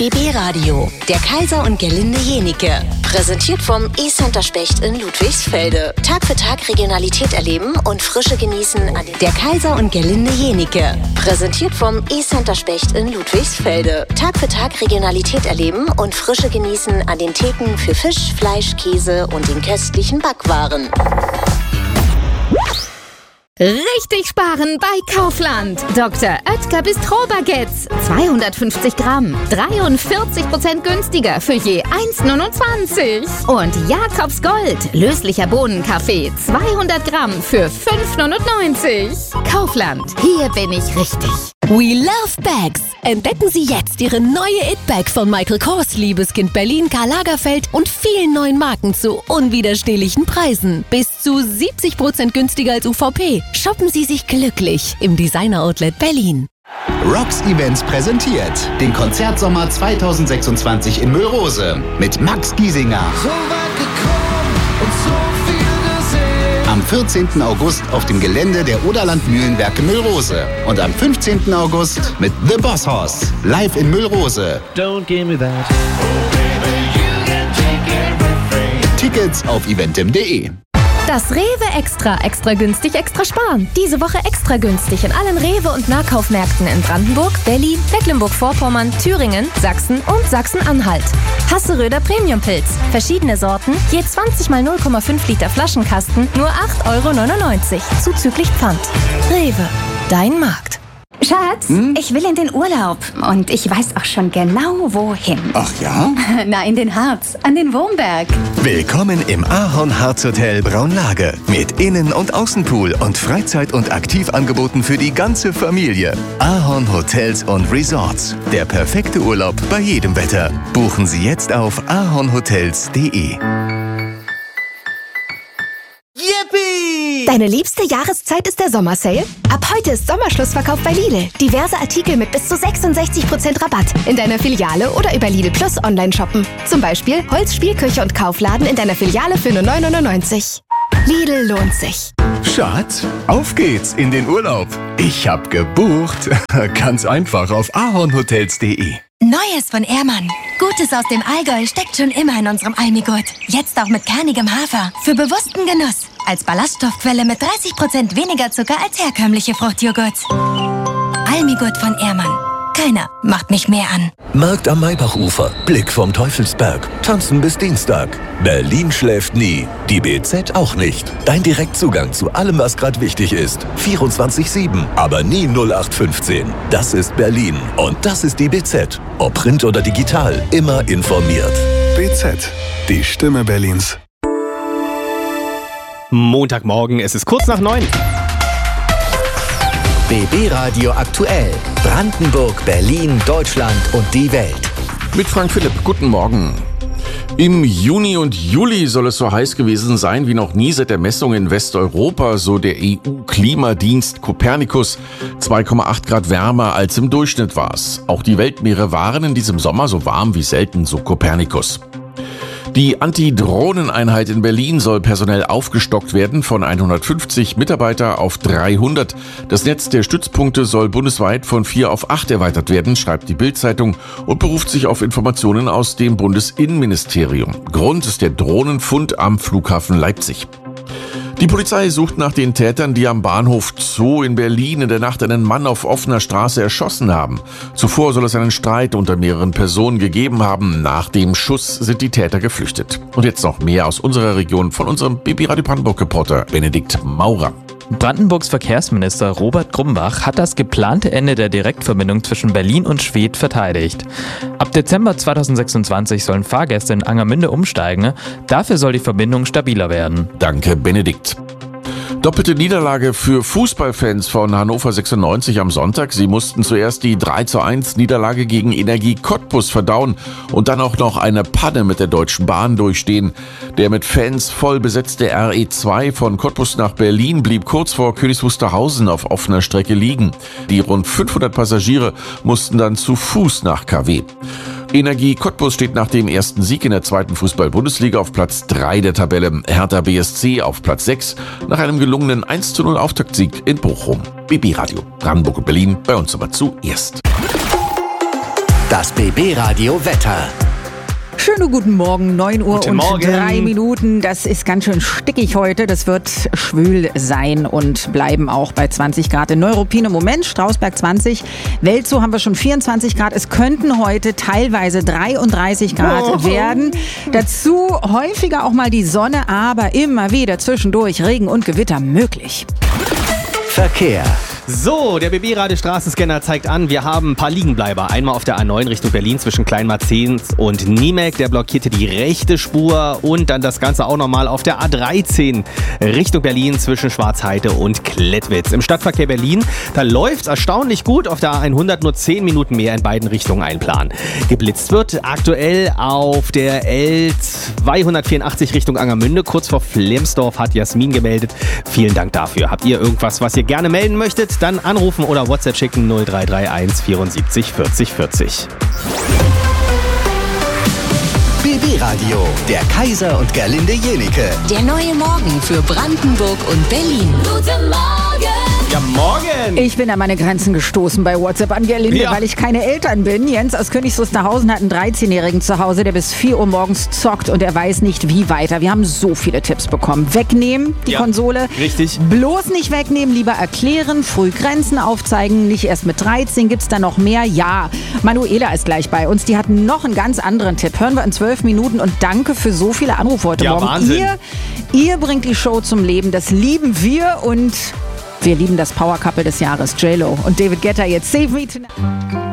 BB Radio, der Kaiser und Gerlinde Jenike. Präsentiert vom E-Center Specht in Ludwigsfelde. Tag für Tag Regionalität erleben und Frische genießen an der Kaiser und Gerlinde Jenike. Präsentiert vom E-Center Specht in Ludwigsfelde. Tag für Tag Regionalität erleben und Frische genießen an den Theken für Fisch, Fleisch, Käse und den köstlichen Backwaren. Richtig sparen bei Kaufland. Dr. Oetker Bistro-Baguettes. 250 Gramm. 43% günstiger für je 1,29. Und Jakobs Gold. Löslicher Bohnenkaffee. 200 Gramm für 5,99. Kaufland. Hier bin ich richtig. We love bags. Entdecken Sie jetzt Ihre neue It-Bag von Michael Kors, Liebeskind Berlin, Karl Lagerfeld und vielen neuen Marken zu unwiderstehlichen Preisen. Bis zu 70% günstiger als UVP. Shoppen Sie sich glücklich im Designer Outlet Berlin. Rocks Events präsentiert den Konzertsommer 2026 in Müllrose mit Max Giesinger. So weit gekommen und so viel gesehen. Am 14. August auf dem Gelände der Oderland Mühlenwerke Müllrose. Und am 15. August mit The Boss Hoss live in Müllrose. Don't give me that. Oh baby, you can take everything. Tickets auf eventim.de. Das Rewe Extra günstig, extra sparen. Diese Woche extra günstig in allen Rewe- und Nahkaufmärkten in Brandenburg, Berlin, Mecklenburg-Vorpommern, Thüringen, Sachsen und Sachsen-Anhalt. Hasseröder Premiumpilz. Verschiedene Sorten, je 20 mal 0,5 Liter Flaschenkasten, nur 8,99 € zuzüglich Pfand. Rewe, dein Markt. Schatz, ich will in den Urlaub und ich weiß auch schon genau, wohin. Ach ja? Na, in den Harz, an den Wurmberg. Willkommen im Ahorn Harz Hotel Braunlage mit Innen- und Außenpool und Freizeit- und Aktivangeboten für die ganze Familie. Ahorn Hotels und Resorts. Der perfekte Urlaub bei jedem Wetter. Buchen Sie jetzt auf ahornhotels.de. Deine liebste Jahreszeit ist der Sommersale? Ab heute ist Sommerschlussverkauf bei Lidl. Diverse Artikel mit bis zu 66% Rabatt. In deiner Filiale oder über Lidl Plus online shoppen. Zum Beispiel Holz, Spielküche und Kaufladen in deiner Filiale für nur 9,99 €. Lidl lohnt sich. Schatz, auf geht's in den Urlaub. Ich hab gebucht. Ganz einfach auf ahornhotels.de. Neues von Ehrmann. Gutes aus dem Allgäu steckt schon immer in unserem Almigurt. Jetzt auch mit kernigem Hafer. Für bewussten Genuss. Als Ballaststoffquelle mit 30% weniger Zucker als herkömmliche Fruchtjoghurt. Almigurt von Ehrmann. Keiner macht mich mehr an. Markt am Maybachufer. Blick vom Teufelsberg. Tanzen bis Dienstag. Berlin schläft nie. Die BZ auch nicht. Dein Direktzugang zu allem, was gerade wichtig ist. 24/7. Aber nie 0815. Das ist Berlin. Und das ist die BZ. Ob Print oder digital. Immer informiert. BZ. Die Stimme Berlins. Montagmorgen, es ist kurz nach 9. BB Radio aktuell. Brandenburg, Berlin, Deutschland und die Welt. Mit Frank Philipp, guten Morgen. Im Juni und Juli soll es so heiß gewesen sein wie noch nie seit der Messung in Westeuropa, so der EU-Klimadienst Copernicus. 2,8 Grad wärmer als im Durchschnitt war es. Auch die Weltmeere waren in diesem Sommer so warm wie selten, so Copernicus. Die Anti-Drohnen-Einheit in Berlin soll personell aufgestockt werden von 150 Mitarbeiter auf 300. Das Netz der Stützpunkte soll bundesweit von 4 auf 8 erweitert werden, schreibt die Bild-Zeitung und beruft sich auf Informationen aus dem Bundesinnenministerium. Grund ist der Drohnenfund am Flughafen Leipzig. Die Polizei sucht nach den Tätern, die am Bahnhof Zoo in Berlin in der Nacht einen Mann auf offener Straße erschossen haben. Zuvor soll es einen Streit unter mehreren Personen gegeben haben. Nach dem Schuss sind die Täter geflüchtet. Und jetzt noch mehr aus unserer Region von unserem BB Radio Brandenburg-Reporter Benedikt Maurer. Brandenburgs Verkehrsminister Robert Grumbach hat das geplante Ende der Direktverbindung zwischen Berlin und Schwedt verteidigt. Ab Dezember 2026 sollen Fahrgäste in Angermünde umsteigen. Dafür soll die Verbindung stabiler werden. Danke, Benedikt. Doppelte Niederlage für Fußballfans von Hannover 96 am Sonntag. Sie mussten zuerst die 3:1 Niederlage gegen Energie Cottbus verdauen und dann auch noch eine Panne mit der Deutschen Bahn durchstehen. Der mit Fans voll besetzte RE2 von Cottbus nach Berlin blieb kurz vor Königs Wusterhausen auf offener Strecke liegen. Die rund 500 Passagiere mussten dann zu Fuß nach KW. Energie Cottbus steht nach dem ersten Sieg in der zweiten Fußball-Bundesliga auf Platz 3 der Tabelle. Hertha BSC auf Platz 6 nach einem gelungenen 1:0 Auftaktsieg in Bochum. BB Radio, Brandenburg und Berlin, bei uns aber zuerst. Das BB-Radio Wetter. Schönen guten Morgen, 9 Uhr Guten und Morgen. 3 Minuten. Das ist ganz schön stickig heute. Das wird schwül sein und bleiben auch bei 20 Grad. In Neuruppin im Moment, Strausberg 20. Welzow haben wir schon 24 Grad. Es könnten heute teilweise 33 Grad werden. Dazu häufiger auch mal die Sonne, aber immer wieder zwischendurch Regen und Gewitter möglich. Verkehr. So, der BB-Radio-Straßenscanner zeigt an, wir haben ein paar Liegenbleiber. Einmal auf der A9 Richtung Berlin zwischen Kleinmarzens und Niemek. Der blockierte die rechte Spur. Und dann das Ganze auch nochmal auf der A13 Richtung Berlin zwischen Schwarzheide und Klettwitz. Im Stadtverkehr Berlin, da läuft's erstaunlich gut. Auf der A100 nur 10 Minuten mehr in beiden Richtungen einplanen. Geblitzt wird aktuell auf der L284 Richtung Angermünde. Kurz vor Flemsdorf hat Jasmin gemeldet. Vielen Dank dafür. Habt ihr irgendwas, was ihr gerne melden möchtet? Dann anrufen oder WhatsApp schicken 0331 74 40 40. BB-Radio, der Kaiser und Gerlinde Jenike. Der neue Morgen für Brandenburg und Berlin. Guten Morgen! Ja, morgen! Ich bin an meine Grenzen gestoßen bei WhatsApp an Gerlinde, weil ich keine Eltern bin. Jens aus Königs Wusterhausen hat einen 13-Jährigen zu Hause, der bis 4 Uhr morgens zockt und er weiß nicht, wie weiter. Wir haben so viele Tipps bekommen. Wegnehmen, die Konsole. Richtig. Bloß nicht wegnehmen, lieber erklären, früh Grenzen aufzeigen. Nicht erst mit 13, gibt's da noch mehr? Ja. Manuela ist gleich bei uns. Die hat noch einen ganz anderen Tipp. Hören wir in 12 Minuten und danke für so viele Anrufe heute Morgen. Wahnsinn. Ihr bringt die Show zum Leben. Das lieben wir und wir lieben das Power Couple des Jahres, J-Lo und David Guetta. Jetzt Save Me Tonight.